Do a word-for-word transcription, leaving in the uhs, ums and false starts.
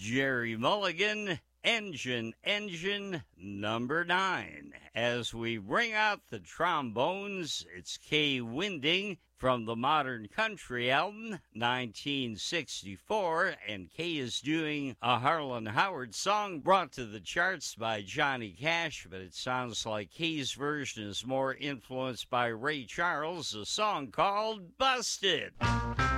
Jerry Mulligan, Engine, Engine, number nine. As we bring out the trombones, it's Kay Winding from the Modern Country album, nineteen sixty-four, and Kay is doing a Harlan Howard song brought to the charts by Johnny Cash, but it sounds like Kay's version is more influenced by Ray Charles, a song called Busted.